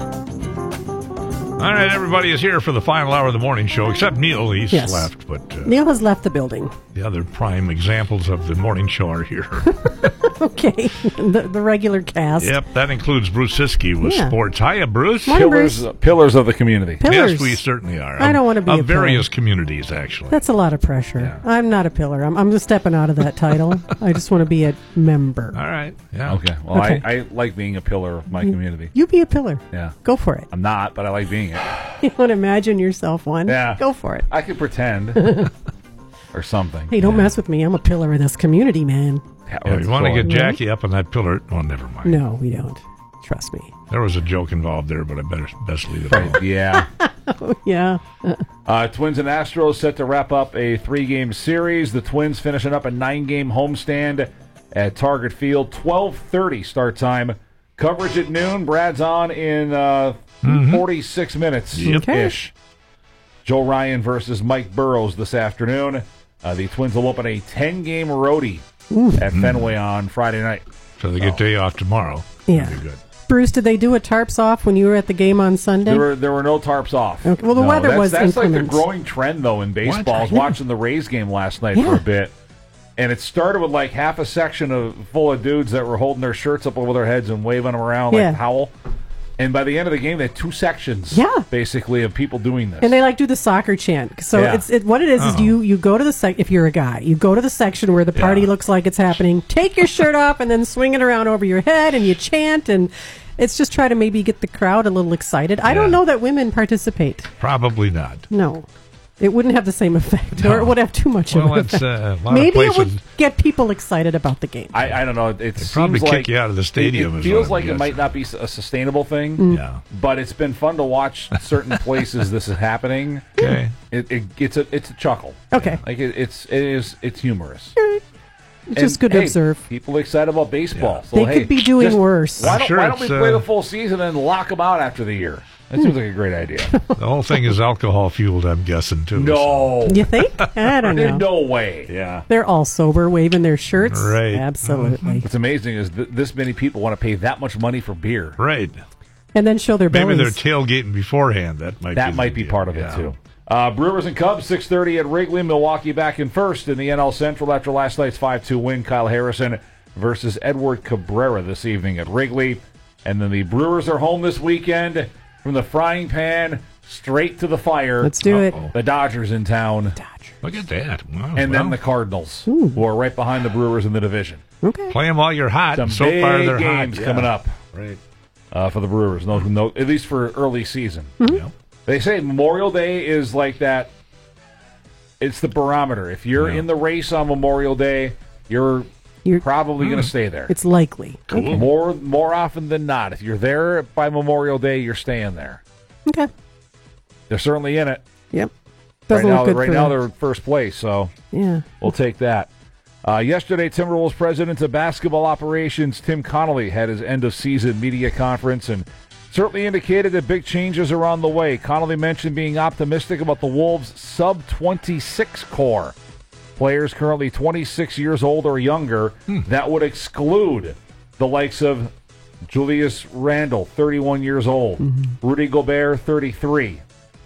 All right, everybody is here for the final hour of the morning show, except Neil. He's Yes. left, but uh, Neil has left the building. the other prime examples of the morning show are here. Okay. the, the regular cast. Yep, that includes Bruce Siski with Yeah. sports. Hiya, Bruce. Morning, Bruce. Pillars, pillars of the community. Pillars. Yes, we certainly are. I Of- don't want to be of a pillar. various communities, actually. That's a lot of pressure. I'm not a pillar. I'm, I'm just stepping out of that title. I just want to be a member. All right. Yeah. Okay. Well, Okay. I, I like being a pillar of my You- community. You be a pillar. Yeah. Go for it. I'm not, but I like being it. You want to imagine yourself one? Yeah. Go for it. I could pretend or something. Hey, don't mess with me. I'm a pillar of this community, man. Yeah, you want to get Jackie up on that pillar? Oh, never mind. No, we don't. Trust me. There was a joke involved there, but I better best leave it alone. Yeah. Oh, yeah. Uh, Twins and Astros set to wrap up a three-game series. The Twins finishing up a nine-game homestand at Target Field. twelve thirty start time. Coverage at noon. Brad's on in uh, Mhm. forty-six minutes Yep. ish. Joe Ryan versus Mike Burrows this afternoon. Uh, the Twins will open a ten-game roadie at Fenway on Friday night. So they get day off tomorrow. Yeah. That'd be good. Bruce, did they do a tarps off when you were at the game on Sunday? There were there were no tarps off. Okay. Well, the No, weather that's, was that's like the inclement. growing trend though in baseball. I was Yeah. watching the Rays game last night for Yeah. a bit, and it started with like half a section of full of dudes that were holding their shirts up over their heads and waving them around Yeah. like Howell. And by the end of the game, they had two sections, Yeah. basically, of people doing this. And they like do the soccer chant. So Yeah. it's it, what it is is Oh. you you go to the sec if you're a guy, you go to the section where the party Yeah. looks like it's happening. Take your shirt off and then swing it around over your head, and you chant, and it's just try to maybe get the crowd a little excited. I don't Yeah. know that women participate. Probably not. No. It wouldn't have the same effect, or No. it would have too much Well, of an it's, effect. uh, a lot of Maybe it places- would get people excited about the game. I, I don't know. It They'd seems probably kick like you out of the stadium It, is it feels what I'm like it guessing. might not be a sustainable thing. Mm. Yeah. But it's been fun to watch certain places this is happening. Okay. It, it it's a it's a chuckle. Okay. Like it, it's it is it's humorous. It's just good to observe. People excited about baseball. So, They hey, could be doing just- worse. Why I'm don't, sure why don't we it's, play uh, the full season and lock them out after the year? That seems like a great idea. The whole thing is alcohol fueled, I'm guessing, too. No. You think? I don't know. No way. Yeah. They're all sober, waving their shirts. Right. Absolutely. What's amazing is th- this many people want to pay that much money for beer. Right. And then show their Maybe bellies. they're tailgating beforehand. That might That be might be part of it, too. Uh, Brewers and Cubs, six thirty at Wrigley. Milwaukee back in first in the N L Central after last night's five two win. Kyle Harrison versus Edward Cabrera this evening at Wrigley. And then the Brewers are home this weekend from the frying pan straight to the fire. Let's do it. The Dodgers in town. Look at that. Wow, And well, then the Cardinals, who are right behind the Brewers in the division. Okay. play them while you're hot. Some and so big far, they're games hot. coming Yeah. up Right. uh, for the Brewers, no, no, at least for early season. Mm-hmm. Yep. They say Memorial Day is like that it's the barometer. If you're Yeah. in the race on Memorial Day, you're, You're- probably going Mm. to stay there. It's likely. Okay. More more often than not, if you're there by Memorial Day, you're staying there. Okay. They're certainly in it. Yep. Doesn't right look now, good right for now them. they're in first place, so Yeah. we'll take that. Uh, yesterday, Timberwolves president of basketball operations Tim Connolly had his end-of-season media conference and certainly indicated that big changes are on the way. Connolly mentioned being optimistic about the Wolves' sub twenty-six core. Players currently twenty-six years old or younger. Hmm. That would exclude the likes of Julius Randle, thirty-one years old. Mm-hmm. Rudy Gobert, thirty-three.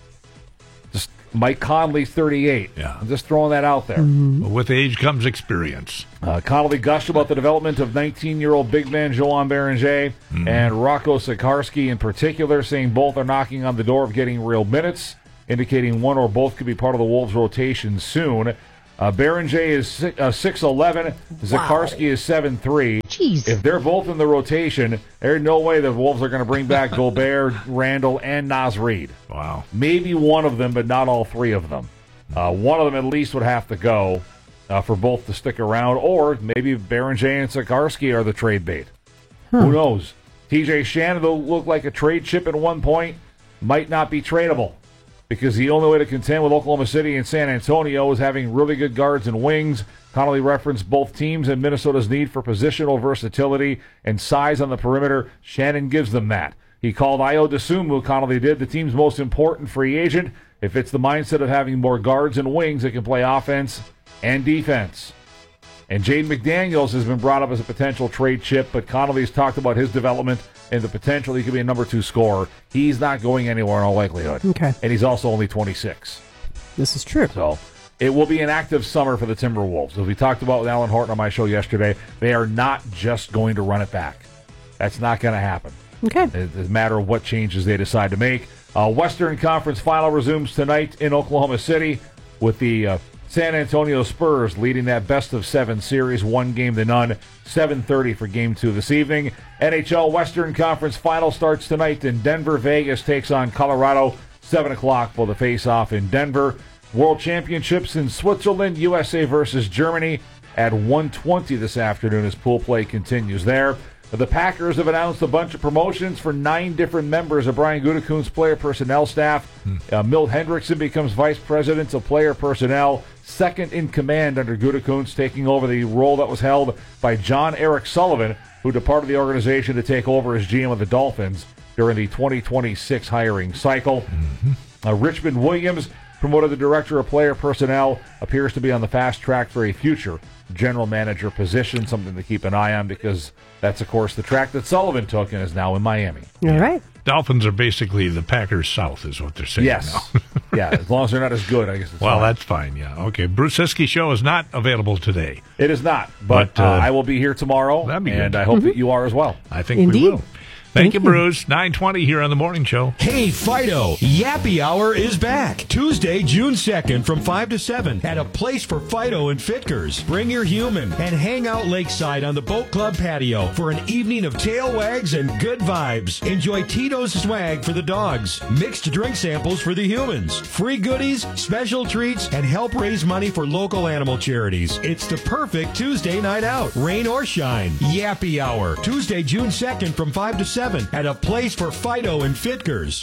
Just Mike Conley, thirty-eight. Yeah. I'm just throwing that out there. With age comes experience. Uh, Connolly gushed about the development of nineteen-year-old big man Joan Berenger Mm-hmm. and Rocco Sikarski in particular, saying both are knocking on the door of getting real minutes, indicating one or both could be part of the Wolves' rotation soon. Uh, Berenger is six eleven. Sikarski is seven three. Jeez. If they're both in the rotation, there's no way the Wolves are going to bring back Gobert, Randall, and Naz Reid. Wow. Maybe one of them, but not all three of them. Uh, one of them at least would have to go uh, for both to stick around, or maybe Berenger and Sikarski are the trade bait. Who knows? T J Shannon, though, looked like a trade chip at one point, might not be tradable because the only way to contend with Oklahoma City and San Antonio is having really good guards and wings. Connolly referenced both teams and Minnesota's need for positional versatility and size on the perimeter. Shannon gives them that. He called Ayo Dosunmu, Connolly did, the team's most important free agent. If it's the mindset of having more guards and wings that can play offense and defense. And Jaden McDaniels has been brought up as a potential trade chip, but Connolly's talked about his development and the potential he could be a number two scorer. He's not going anywhere in all likelihood. Okay. And he's also only twenty-six. This is true. So it will be an active summer for the Timberwolves. As we talked about with Alan Horton on my show yesterday, they are not just going to run it back. That's not going to happen. Okay. It's a matter of what changes they decide to make. Uh, Western Conference Final resumes tonight in Oklahoma City with the uh, San Antonio Spurs leading that best-of-seven series, one game to none, seven thirty for Game two this evening. N H L Western Conference Final starts tonight in Denver. Vegas takes on Colorado, seven o'clock for the face-off in Denver. World Championships in Switzerland, U S A versus Germany at one twenty this afternoon as pool play continues there. The Packers have announced a bunch of promotions for nine different members of Brian Gutekunst's player personnel staff. Uh, Milt Hendrickson becomes vice president of player personnel, second in command under Gutekunst, taking over the role that was held by John Eric Sullivan, who departed the organization to take over as G M of the Dolphins during the twenty twenty-six hiring cycle. Mm-hmm. Uh, Richmond Williams, promoted the director of player personnel, appears to be on the fast track for a future general manager position, something to keep an eye on because that's, of course, the track that Sullivan took and is now in Miami. All right. Dolphins are basically the Packers South, is what they're saying. Yes. Now. Yeah, as long as they're not as good, I guess it's Well, fine. that's fine, yeah. Okay, Bruce Siskey Show is not available today. It is not, but, But, uh, uh, I will be here tomorrow, that'd be and good. I hope Mhm. that you are as well. I think Indeed. we will. Thank, Thank you, you. Bruce. nine twenty here on The Morning Show. Hey, Fido, Yappy Hour is back. Tuesday, June second from five to seven at a place for Fido and Fitkers. Bring your human and hang out lakeside on the Boat Club patio for an evening of tail wags and good vibes. Enjoy Tito's swag for the dogs, mixed drink samples for the humans, free goodies, special treats, and help raise money for local animal charities. It's the perfect Tuesday night out, rain or shine. Yappy Hour, Tuesday, June second from five to seven at a place for Fido and Fitkers.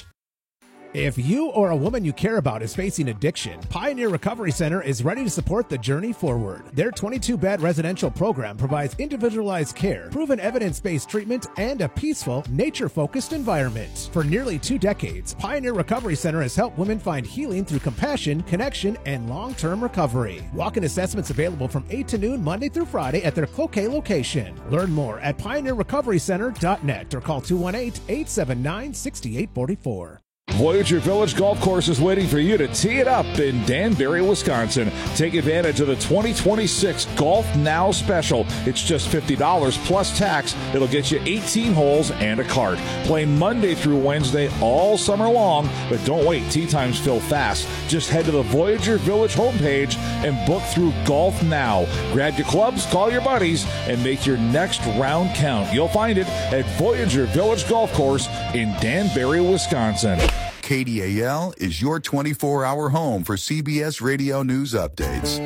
If you or a woman you care about is facing addiction, Pioneer Recovery Center is ready to support the journey forward. Their twenty-two bed residential program provides individualized care, proven evidence-based treatment, and a peaceful, nature-focused environment. For nearly two decades, Pioneer Recovery Center has helped women find healing through compassion, connection, and long-term recovery. Walk-in assessments available from eight to noon Monday through Friday at their Cloquet location. Learn more at pioneer recovery center dot net or call two one eight, eight seven nine, six eight four four. Voyager Village Golf Course is waiting for you to tee it up in Danbury, Wisconsin. Take advantage of the twenty twenty-six Golf Now Special. It's just fifty dollars plus tax. It'll get you eighteen holes and a cart. Play Monday through Wednesday all summer long, but don't wait. Tee times fill fast. Just head to the Voyager Village homepage and book through Golf Now. Grab your clubs, call your buddies, and make your next round count. You'll find it at Voyager Village Golf Course in Danbury, Wisconsin. K D A L is your twenty-four hour home for C B S Radio News updates.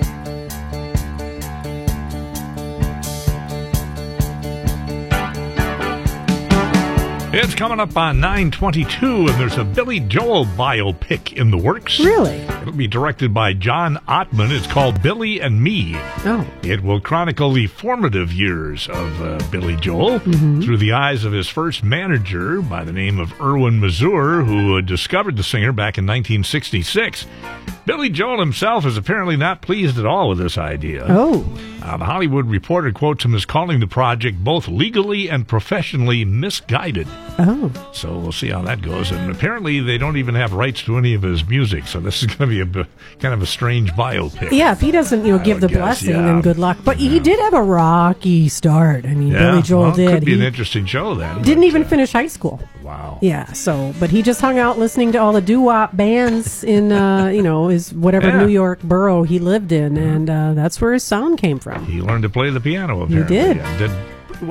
It's coming up on nine twenty-two, and there's a Billy Joel biopic in the works. Really? It'll be directed by John Ottman. It's called Billy and Me. Oh. It will chronicle the formative years of uh, Billy Joel Mm-hmm. through the eyes of his first manager by the name of Erwin Mazur, who uh, discovered the singer back in nineteen sixty-six. Billy Joel himself is apparently not pleased at all with this idea. Oh. Uh, the Hollywood Reporter quotes him as calling the project both legally and professionally misguided. Oh. So we'll see how that goes. And apparently they don't even have rights to any of his music, so this is going to be a b- kind of a strange biopic. Yeah, if he doesn't, you know, I give the would guess, blessing, yeah. then good luck. But he did have a rocky start. I mean, Yeah, Billy Joel well, did. Could be He an interesting show then. didn't even finish high school. Wow. Yeah, so, but he just hung out listening to all the doo-wop bands in, uh, you know, his whatever Yeah. New York borough he lived in, and uh, that's where his sound came from. He learned to play the piano, apparently. did. Yeah, did